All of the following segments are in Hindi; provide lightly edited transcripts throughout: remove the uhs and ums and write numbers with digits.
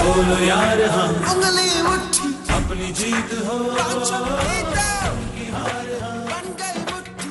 बोलो यार हाँ, उंगली उठी अपनी जीत हो, बन गई मुट्ठी।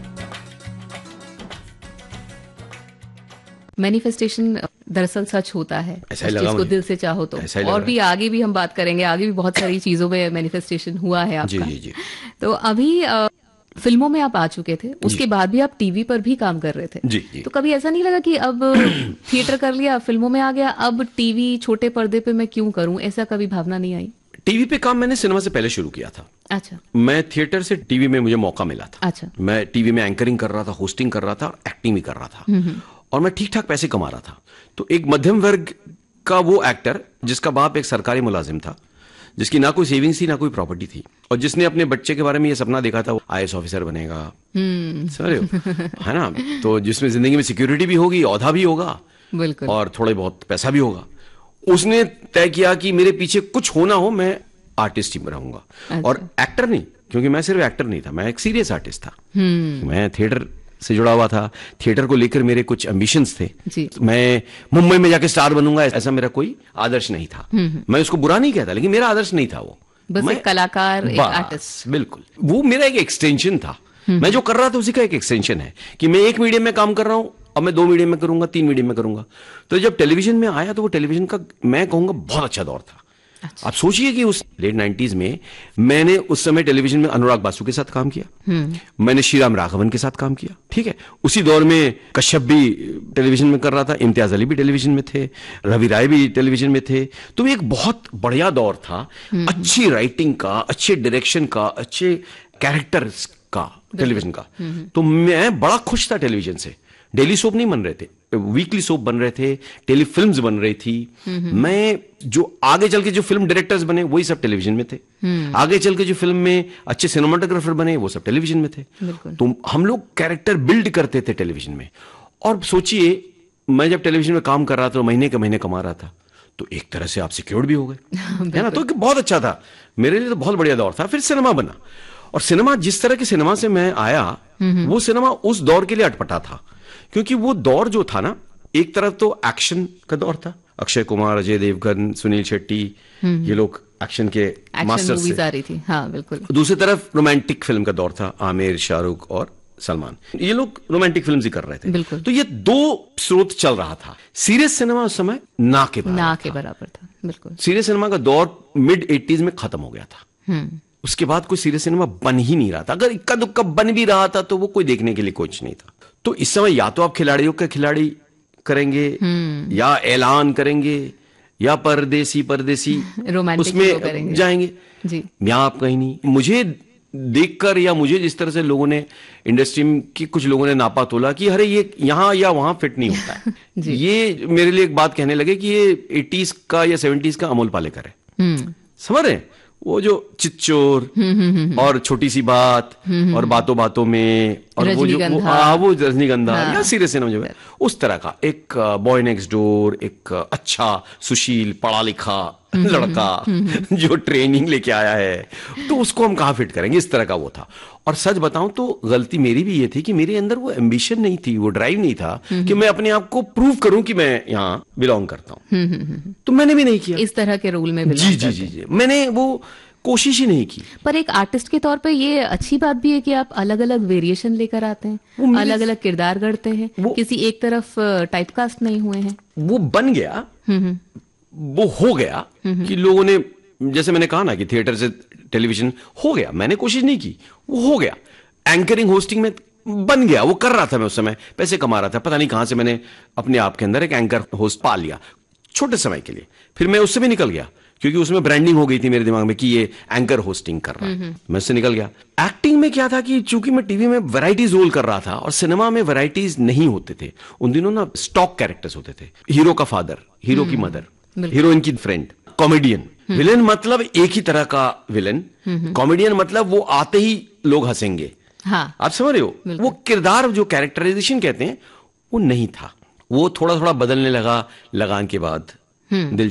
मैनिफेस्टेशन दरअसल सच होता है, ऐसा उस ही लगा चीज को मुझे। दिल से चाहो तो। ऐसा ही लग और रहा भी आगे भी हम बात करेंगे, आगे भी बहुत सारी चीजों में मैनिफेस्टेशन हुआ है जी आपका। जी जी तो अभी फिल्मों में आप आ चुके थे, उसके बाद भी आप टीवी पर भी काम कर रहे थे। जी जी। तो कभी ऐसा नहीं लगा कि अब थिएटर कर लिया, फिल्मों में आ गया, अब टीवी छोटे पर्दे पे मैं क्यों करूं, ऐसा कभी भावना नहीं आई? टीवी पे काम मैंने सिनेमा से पहले शुरू किया था। अच्छा मैं थिएटर से टीवी में मुझे मौका मिला था। अच्छा। मैं टीवी में एंकरिंग कर रहा था, होस्टिंग कर रहा था और एक्टिंग भी कर रहा था, और मैं ठीक ठाक पैसे कमा रहा था। तो एक मध्यम वर्ग का वो एक्टर जिसका बाप एक सरकारी मुलाजिम था, जिसकी ना कोई सेविंग्स थी ना कोई प्रॉपर्टी थी, और जिसने अपने बच्चे के बारे में ये सपना देखा था वो आईएएस ऑफिसर बनेगा, समझ रहे हो, है ना, तो जिसमें जिंदगी में सिक्योरिटी भी होगी, औहदा भी होगा, बिल्कुल, और थोड़े बहुत पैसा भी होगा। उसने तय किया कि मेरे पीछे कुछ होना हो, मैं आर्टिस्ट ही रहूंगा। अच्छा। और एक्टर नहीं, क्योंकि मैं सिर्फ एक्टर नहीं था, मैं एक सीरियस आर्टिस्ट था। मैं थिएटर से जुड़ा हुआ था, थिएटर को लेकर मेरे कुछ एम्बिशंस थे। जी। मैं मुंबई में जाके स्टार बनूंगा, ऐसा मेरा कोई आदर्श नहीं था। मैं उसको बुरा नहीं कहता, लेकिन मेरा आदर्श नहीं था वो। बस मैं एक कलाकार, एक बस, आर्टिस्ट। बिल्कुल, वो मेरा एक एक्सटेंशन था। मैं जो कर रहा था उसी का एक एक्सटेंशन है कि मैं एक मीडियम में काम कर रहा हूं, अब मैं 2 मीडियम में करूंगा, 3 मीडियम में करूंगा। तो जब टेलीविजन में आया तो वो टेलीविजन का मैं कहूंगा बहुत अच्छा दौर था। अच्छा। आप सोचिए कि उस लेट 90s में मैंने उस समय टेलीविजन में अनुराग बासु के साथ काम किया, मैंने श्रीराम राघवन के साथ काम किया, ठीक है। उसी दौर में कश्यप भी टेलीविजन में कर रहा था, इम्तियाज अली भी टेलीविजन में थे, रवि राय भी टेलीविजन में थे। तो एक बहुत बढ़िया दौर था, अच्छी राइटिंग का, अच्छे डायरेक्शन का, अच्छे कैरेक्टर्स का, टेलीविजन का। तो मैं बड़ा खुश था टेलीविजन से। डेली सोप नहीं बन रहे थे, वीकली सोप बन रहे थे, टेली फिल्म्स बन रही थी। मैं जो आगे चल के जो फिल्म डायरेक्टर्स बने वही सब टेलीविजन में थे, आगे चल के जो फिल्म में अच्छे सिनेमाटोग्राफर बने वो सब टेलीविजन में थे। तो हम लोग कैरेक्टर बिल्ड करते थे टेलीविजन में। और सोचिए, मैं जब टेलीविजन में काम कर रहा था तो महीने के महीने कमा रहा था, तो एक तरह से आप सिक्योर्ड भी हो गए, है ना। तो बहुत अच्छा था मेरे लिए, तो बहुत बढ़िया दौर था। फिर सिनेमा बना, और सिनेमा, जिस तरह के सिनेमा से मैं आया, वो सिनेमा उस दौर के लिए अटपटा था। क्योंकि वो दौर जो था ना, एक तरफ तो एक्शन का दौर था, अक्षय कुमार, अजय देवगन, सुनील शेट्टी, ये लोग एक्शन के मास्टर्स मूवीज थे। आ रही थी, हाँ बिल्कुल। दूसरी तरफ रोमांटिक फिल्म का दौर था, आमिर, शाहरुख और सलमान, ये लोग रोमांटिक फिल्म्स ही कर रहे थे। बिल्कुल। तो ये 2 स्रोत चल रहा था। सीरियस सिनेमा उस समय ना के बराबर था, बिल्कुल। सीरियस सिनेमा का दौर मिड 80s में खत्म हो गया था। उसके बाद कोई सीरियस सिनेमा बन ही नहीं रहा था। अगर इक्का दुक्का बन भी रहा था तो वो कोई देखने के लिए कुछ नहीं था। तो इस समय या तो आप खिलाड़ियों के खिलाड़ी करेंगे, या ऐलान करेंगे, या परदेसी रोमांटिक उसमें करेंगे, जाएंगे जी। या आप कहीं नहीं। मुझे देखकर, या मुझे जिस तरह से लोगों ने, इंडस्ट्री की कुछ लोगों ने नापा तोला कि अरे ये यहां या वहां फिट नहीं होता है ये मेरे लिए एक बात कहने लगे कि ये 80s का या 70s का अमोल पालेकर है। समझ रहे हैं? वो जो चिच्चोर और छोटी सी बात और बातों बातों में, और वो जो वो रजनीगंधा, या सीरियस सिनेमा जो है उस तरह का, एक बॉय नेक्स्ट डोर, एक अच्छा सुशील पढ़ा लिखा लड़का जो ट्रेनिंग लेके आया है, तो उसको हम कहाँ फिट करेंगे, इस तरह का वो था। और सच बताऊं तो गलती मेरी भी ये थी कि मेरे अंदर वो एम्बिशन नहीं थी, वो ड्राइव नहीं था कि मैं अपने आप को प्रूव करूं कि मैं यहाँ बिलोंग करता हूं। तो मैंने भी नहीं किया इस तरह के रोल में। जी, मैंने वो कोशिश ही नहीं की। पर एक आर्टिस्ट के तौर पे ये अच्छी बात भी है कि आप अलग अलग वेरिएशन लेकर आते हैं, अलग अलग किरदार करते हैं, किसी एक तरफ टाइपकास्ट नहीं हुए हैं। वो बन गया, वो हो गया कि लोगों ने, जैसे मैंने कहा ना कि थिएटर से टेलीविजन हो गया, मैंने कोशिश नहीं की, वो हो गया। एंकरिंग होस्टिंग में बन गया, वो कर रहा था, मैं उस समय पैसे कमा रहा था। पता नहीं कहां से मैंने अपने आप के अंदर एक एंकर होस्ट पा लिया छोटे समय के लिए। फिर मैं उससे भी निकल गया क्योंकि उसमें ब्रांडिंग हो गई थी मेरे दिमाग में कि ये एंकर होस्टिंग कर रहा है। मैं उससे निकल गया। एक्टिंग में क्या था कि चूंकि मैं टीवी में वैराइटीज रोल कर रहा था और सिनेमा में वैराइटीज नहीं होते थे उन दिनों ना, स्टॉक कैरेक्टर्स होते थे, हीरो का फादर, हीरो की मदर, हीरोइन की फ्रेंड, कॉमेडियन। विलेन मतलब एक ही तरह का विलेन, कॉमेडियन मतलब वो आते ही लोग हंसेंगे। हाँ, आप समझ रहे हो? वो किरदार जो कैरेक्टराइजेशन कहते हैं वो नहीं था, वो थोड़ा थोड़ा बदलने लगा लगान के बाद। दिल